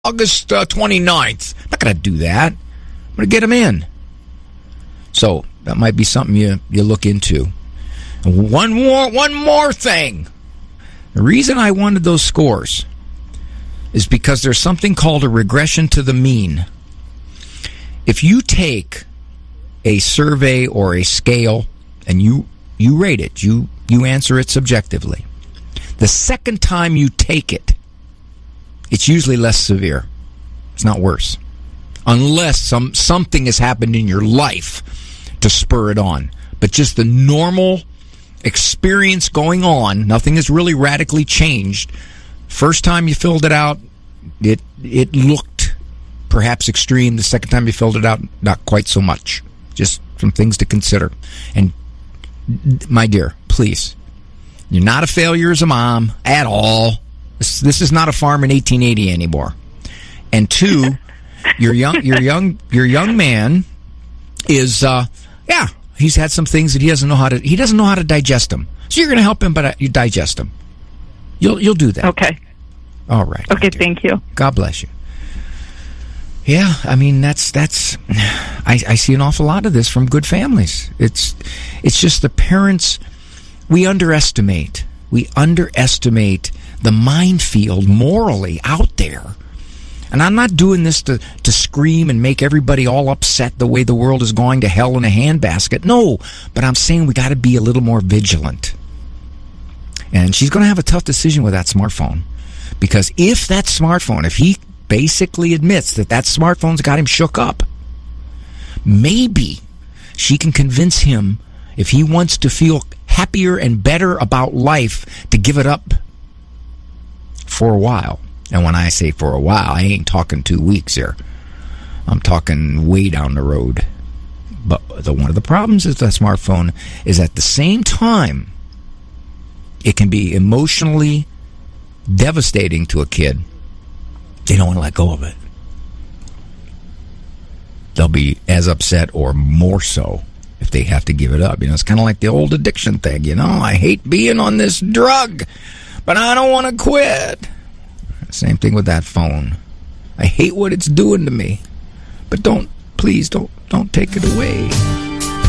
August 29th. I'm not going to do that. I'm going to get them in. So that might be something you look into. And one more thing. The reason I wanted those scores is because there's something called a regression to the mean. If you take a survey or a scale and you rate it, you answer it subjectively, the second time you take it, it's usually less severe. It's not worse. Unless something has happened in your life to spur it on. But just the normal experience going on, nothing has really radically changed. First time you filled it out, it looked perhaps extreme. The second time you filled it out, not quite so much. Just some things to consider. And my dear, please, you're not a failure as a mom at all. This is not a farm in 1880 anymore. And two, your young man is he's had some things that he doesn't know how to digest them. So you're going to help him, but you digest them. You'll do that. Okay. All right. Okay, thank you. God bless you. Yeah, I mean I see an awful lot of this from good families. It's just the parents, we underestimate the minefield morally out there. And I'm not doing this to scream and make everybody all upset the way the world is going to hell in a handbasket. No, but I'm saying we got to be a little more vigilant. And she's going to have a tough decision with that smartphone. Because if he basically admits that smartphone's got him shook up, maybe she can convince him, if he wants to feel happier and better about life, to give it up for a while. And when I say for a while, I ain't talking 2 weeks here. I'm talking way down the road. But one of the problems with that smartphone is at the same time, it can be emotionally devastating to a kid. They don't want to let go of it. They'll be as upset or more so if they have to give it up. It's kind of like the old addiction thing. I hate being on this drug, but I don't want to quit. Same thing with that phone. I hate what it's doing to me, but please don't take it away.